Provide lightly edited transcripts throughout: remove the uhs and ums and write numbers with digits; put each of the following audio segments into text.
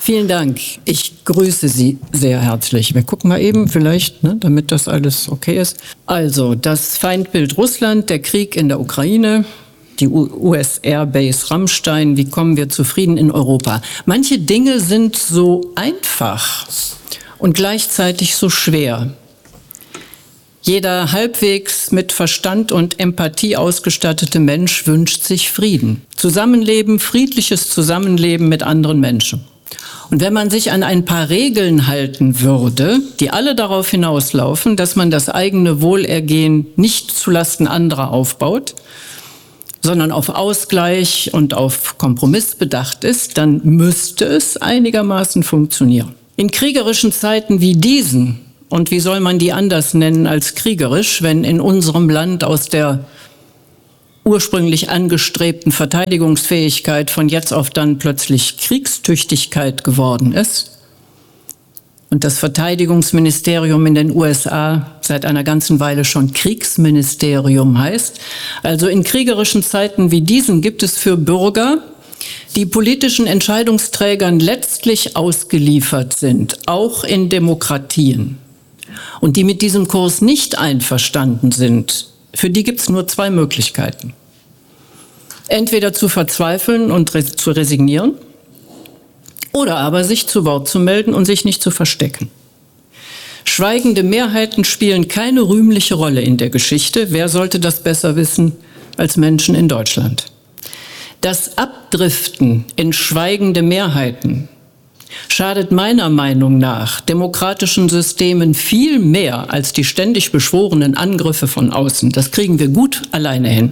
Vielen Dank. Ich grüße Sie sehr herzlich. Wir gucken mal eben vielleicht, damit das alles okay ist. Also, das Feindbild Russland, der Krieg in der Ukraine, die US-Airbase Rammstein, wie kommen wir zu Frieden in Europa? Manche Dinge sind so einfach und gleichzeitig so schwer. Jeder halbwegs mit Verstand und Empathie ausgestattete Mensch wünscht sich Frieden. Zusammenleben, friedliches Zusammenleben mit anderen Menschen. Und wenn man sich an ein paar Regeln halten würde, die alle darauf hinauslaufen, dass man das eigene Wohlergehen nicht zulasten anderer aufbaut, sondern auf Ausgleich und auf Kompromiss bedacht ist, dann müsste es einigermaßen funktionieren. In kriegerischen Zeiten wie diesen, und wie soll man die anders nennen als kriegerisch, wenn in unserem Land aus der ursprünglich angestrebten Verteidigungsfähigkeit von jetzt auf dann plötzlich Kriegstüchtigkeit geworden ist und das Verteidigungsministerium in den USA seit einer ganzen Weile schon Kriegsministerium heißt. Also in kriegerischen Zeiten wie diesen gibt es für Bürger, die politischen Entscheidungsträgern letztlich ausgeliefert sind, auch in Demokratien, und die mit diesem Kurs nicht einverstanden sind, für die gibt es nur zwei Möglichkeiten. Entweder zu verzweifeln und zu resignieren oder aber sich zu Wort zu melden und sich nicht zu verstecken. Schweigende Mehrheiten spielen keine rühmliche Rolle in der Geschichte. Wer sollte das besser wissen als Menschen in Deutschland? Das Abdriften in schweigende Mehrheiten schadet meiner Meinung nach demokratischen Systemen viel mehr als die ständig beschworenen Angriffe von außen. Das kriegen wir gut alleine hin.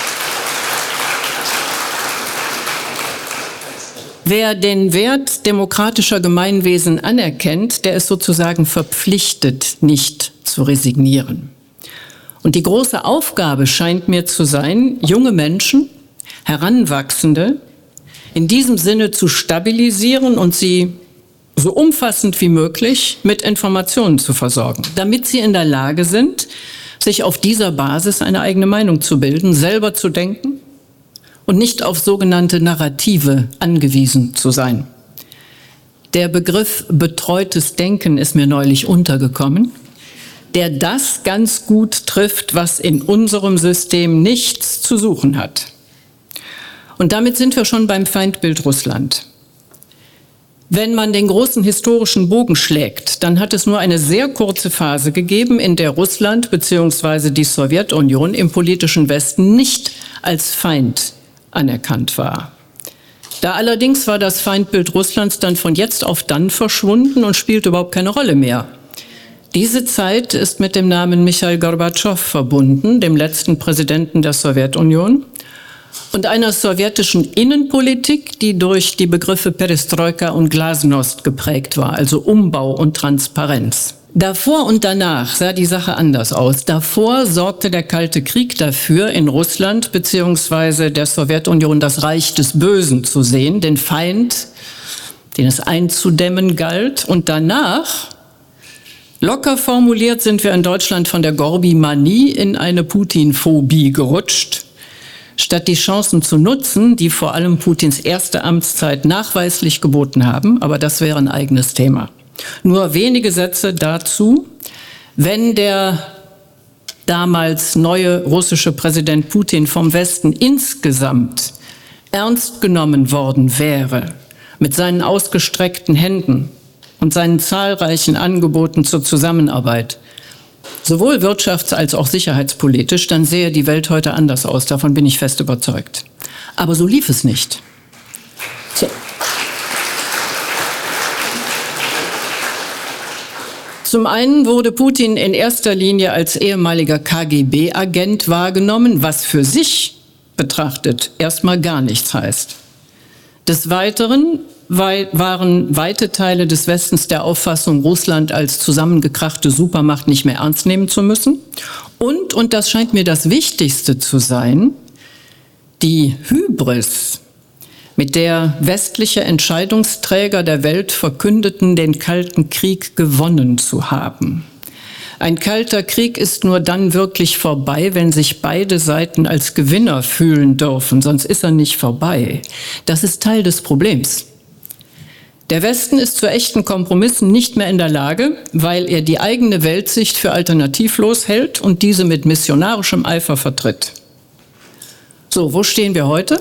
Wer den Wert demokratischer Gemeinwesen anerkennt, der ist sozusagen verpflichtet, nicht zu resignieren. Und die große Aufgabe scheint mir zu sein, junge Menschen, Heranwachsende, in diesem Sinne zu stabilisieren und sie so umfassend wie möglich mit Informationen zu versorgen, damit sie in der Lage sind, sich auf dieser Basis eine eigene Meinung zu bilden, selber zu denken und nicht auf sogenannte Narrative angewiesen zu sein. Der Begriff betreutes Denken ist mir neulich untergekommen, der das ganz gut trifft, was in unserem System nichts zu suchen hat. Und damit sind wir schon beim Feindbild Russland. Wenn man den großen historischen Bogen schlägt, dann hat es nur eine sehr kurze Phase gegeben, in der Russland bzw. die Sowjetunion im politischen Westen nicht als Feind anerkannt war. Da allerdings war das Feindbild Russlands dann von jetzt auf dann verschwunden und spielt überhaupt keine Rolle mehr. Diese Zeit ist mit dem Namen Michail Gorbatschow verbunden, dem letzten Präsidenten der Sowjetunion, und einer sowjetischen Innenpolitik, die durch die Begriffe Perestroika und Glasnost geprägt war, also Umbau und Transparenz. Davor und danach sah die Sache anders aus. Davor sorgte der Kalte Krieg dafür, in Russland bzw. der Sowjetunion das Reich des Bösen zu sehen, den Feind, den es einzudämmen galt. Und danach, locker formuliert, sind wir in Deutschland von der Gorbi-Manie in eine Putin-Phobie gerutscht. Statt die Chancen zu nutzen, die vor allem Putins erste Amtszeit nachweislich geboten haben, aber das wäre ein eigenes Thema. Nur wenige Sätze dazu. Wenn der damals neue russische Präsident Putin vom Westen insgesamt ernst genommen worden wäre, mit seinen ausgestreckten Händen und seinen zahlreichen Angeboten zur Zusammenarbeit, sowohl wirtschafts- als auch sicherheitspolitisch, dann sähe die Welt heute anders aus. Davon bin ich fest überzeugt. Aber so lief es nicht. So. Zum einen wurde Putin in erster Linie als ehemaliger KGB-Agent wahrgenommen, was für sich betrachtet erstmal gar nichts heißt. Des Weiteren waren weite Teile des Westens der Auffassung, Russland als zusammengekrachte Supermacht nicht mehr ernst nehmen zu müssen. Und das scheint mir das Wichtigste zu sein, die Hybris, mit der westliche Entscheidungsträger der Welt verkündeten, den Kalten Krieg gewonnen zu haben. Ein kalter Krieg ist nur dann wirklich vorbei, wenn sich beide Seiten als Gewinner fühlen dürfen, sonst ist er nicht vorbei. Das ist Teil des Problems. Der Westen ist zu echten Kompromissen nicht mehr in der Lage, weil er die eigene Weltsicht für alternativlos hält und diese mit missionarischem Eifer vertritt. So, wo stehen wir heute?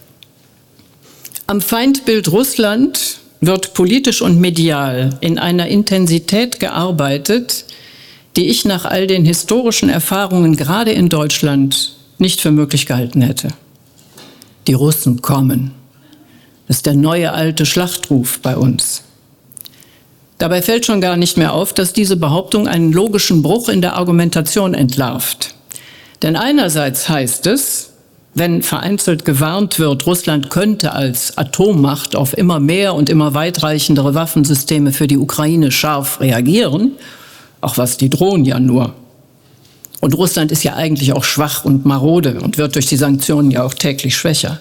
Am Feindbild Russland wird politisch und medial in einer Intensität gearbeitet, die ich nach all den historischen Erfahrungen gerade in Deutschland nicht für möglich gehalten hätte. Die Russen kommen. Das ist der neue alte Schlachtruf bei uns. Dabei fällt schon gar nicht mehr auf, dass diese Behauptung einen logischen Bruch in der Argumentation entlarvt. Denn einerseits heißt es, wenn vereinzelt gewarnt wird, Russland könnte als Atommacht auf immer mehr und immer weitreichendere Waffensysteme für die Ukraine scharf reagieren, auch was die drohen ja nur. Und Russland ist ja eigentlich auch schwach und marode und wird durch die Sanktionen ja auch täglich schwächer.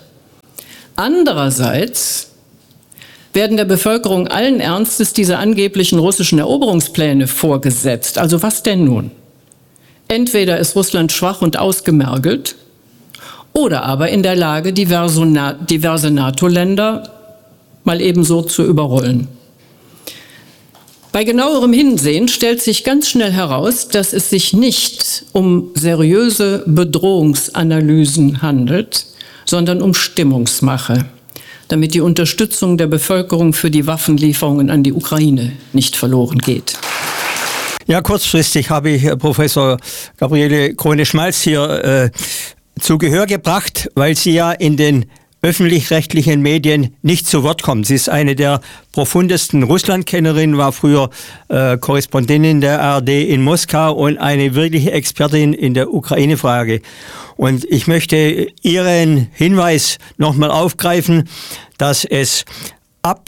Andererseits werden der Bevölkerung allen Ernstes diese angeblichen russischen Eroberungspläne vorgesetzt. Also was denn nun? Entweder ist Russland schwach und ausgemergelt oder aber in der Lage, diverse NATO-Länder mal ebenso zu überrollen. Bei genauerem Hinsehen stellt sich ganz schnell heraus, dass es sich nicht um seriöse Bedrohungsanalysen handelt, sondern um Stimmungsmache, damit die Unterstützung der Bevölkerung für die Waffenlieferungen an die Ukraine nicht verloren geht. Ja, kurzfristig habe ich Professor Gabriele Krone-Schmalz hier zu Gehör gebracht, weil sie ja in den öffentlich-rechtlichen Medien nicht zu Wort kommt. Sie ist eine der profundesten Russlandkennerinnen, war früher Korrespondentin der ARD in Moskau und eine wirkliche Expertin in der Ukraine-Frage. Und ich möchte Ihren Hinweis nochmal aufgreifen, dass es ab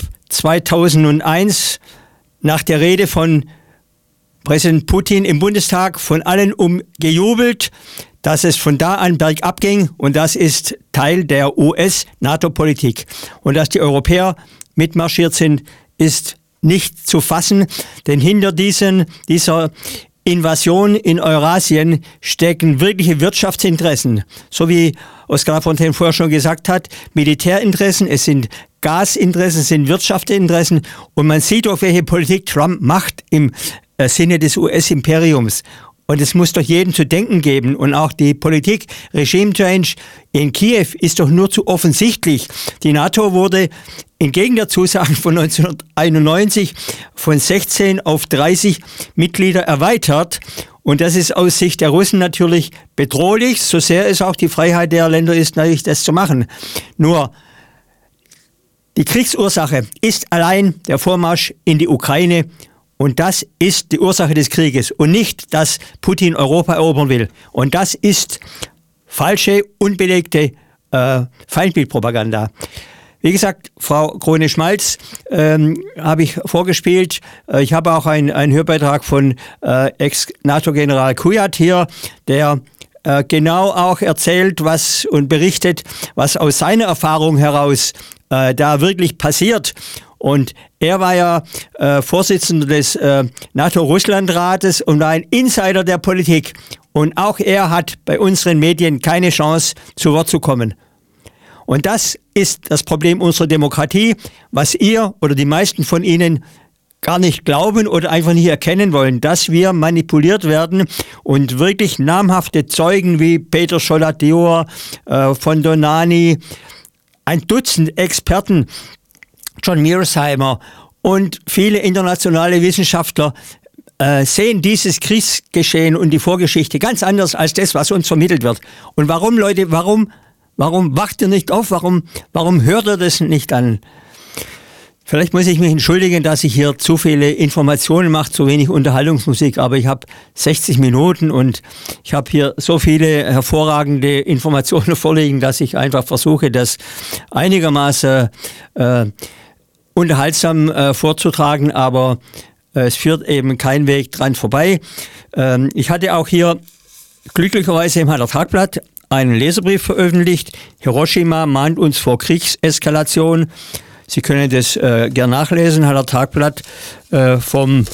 2001 nach der Rede von Präsident Putin im Bundestag von allen gejubelt, dass es von da an bergab ging, und das ist Teil der US-NATO-Politik. Und dass die Europäer mitmarschiert sind, ist nicht zu fassen, denn hinter dieser Invasion in Eurasien stecken wirkliche Wirtschaftsinteressen. So wie Oskar Lafontaine vorher schon gesagt hat, Militärinteressen, es sind Gasinteressen, es sind Wirtschaftsinteressen, und man sieht auch, welche Politik Trump macht im Sinne des US-Imperiums. Und es muss doch jedem zu denken geben. Und auch die Politik, Regime Change in Kiew ist doch nur zu offensichtlich. Die NATO wurde entgegen der Zusagen von 1991 von 16 auf 30 Mitglieder erweitert. Und das ist aus Sicht der Russen natürlich bedrohlich, so sehr es auch die Freiheit der Länder ist, natürlich das zu machen. Nur die Kriegsursache ist allein der Vormarsch in die Ukraine. Und das ist die Ursache des Krieges und nicht, dass Putin Europa erobern will. Und das ist falsche, unbelegte Feindbildpropaganda. Wie gesagt, Frau Krone-Schmalz habe ich vorgespielt. Ich habe auch einen Hörbeitrag von Ex-NATO-General Kujat hier, der genau auch erzählt und berichtet, was aus seiner Erfahrung heraus da wirklich passiert. Und er war ja Vorsitzender des NATO-Russland-Rates und war ein Insider der Politik. Und auch er hat bei unseren Medien keine Chance, zu Wort zu kommen. Und das ist das Problem unserer Demokratie, was ihr oder die meisten von Ihnen gar nicht glauben oder einfach nicht erkennen wollen, dass wir manipuliert werden und wirklich namhafte Zeugen wie Peter Scholat-Dior, von Donani, ein Dutzend Experten, John Mearsheimer und viele internationale Wissenschaftler sehen dieses Kriegsgeschehen und die Vorgeschichte ganz anders als das, was uns vermittelt wird. Und warum, Leute, warum wacht ihr nicht auf? Warum hört ihr das nicht an? Vielleicht muss ich mich entschuldigen, dass ich hier zu viele Informationen mache, zu wenig Unterhaltungsmusik, aber ich habe 60 Minuten und ich habe hier so viele hervorragende Informationen vorliegen, dass ich einfach versuche, das einigermaßen unterhaltsam vorzutragen, aber es führt eben kein Weg dran vorbei. Ich hatte auch hier glücklicherweise im Haller Tagblatt einen Leserbrief veröffentlicht. Hiroshima mahnt uns vor Kriegseskalation. Sie können das gern nachlesen, Haller Tagblatt vom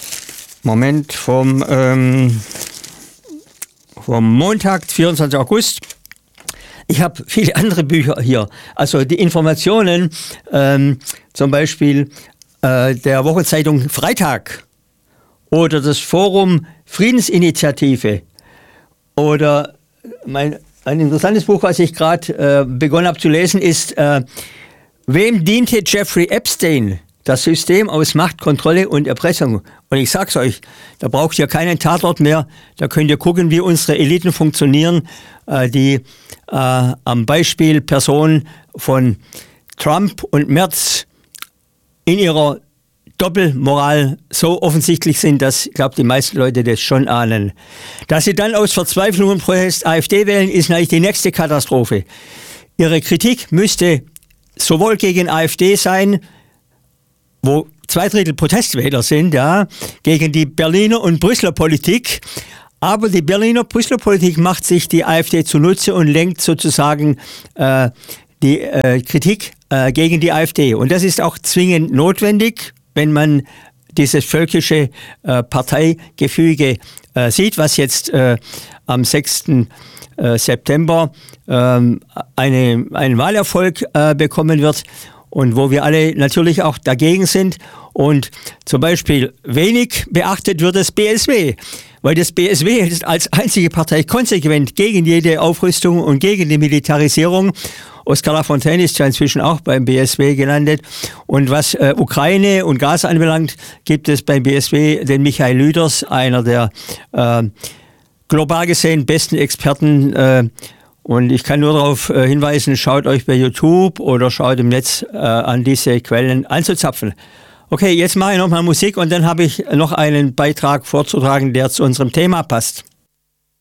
Montag, 24. August. Ich habe viele andere Bücher hier. Also die Informationen, zum Beispiel der Wochenzeitung Freitag oder das Forum Friedensinitiative oder ein interessantes Buch, was ich gerade begonnen habe zu lesen, ist Wem diente Jeffrey Epstein? Das System aus Macht, Kontrolle und Erpressung. Und ich sag's euch, da braucht ihr keinen Tatort mehr. Da könnt ihr gucken, wie unsere Eliten funktionieren, die am Beispiel Personen von Trump und Merz in ihrer Doppelmoral so offensichtlich sind, dass, ich glaube, die meisten Leute das schon ahnen. Dass sie dann aus Verzweiflung und Protest AfD wählen, ist natürlich die nächste Katastrophe. Ihre Kritik müsste sowohl gegen AfD sein, wo 2/3 Protestwähler sind, ja, gegen die Berliner und Brüsseler Politik. Aber die Berliner Brüsseler Politik macht sich die AfD zunutze und lenkt sozusagen die Kritik gegen die AfD. Und das ist auch zwingend notwendig, wenn man dieses völkische Parteigefüge sieht, was jetzt am 6. September einen Wahlerfolg bekommen wird und wo wir alle natürlich auch dagegen sind. Und zum Beispiel wenig beachtet wird das BSW, weil das BSW ist als einzige Partei konsequent gegen jede Aufrüstung und gegen die Militarisierung. Oskar Lafontaine ist ja inzwischen auch beim BSW gelandet. Und was Ukraine und Gas anbelangt, gibt es beim BSW den Michael Lüders, einer der global gesehen besten Experten. Und ich kann nur darauf hinweisen, schaut euch bei YouTube oder schaut im Netz an, diese Quellen anzuzapfen. Okay, jetzt mache ich nochmal Musik und dann habe ich noch einen Beitrag vorzutragen, der zu unserem Thema passt.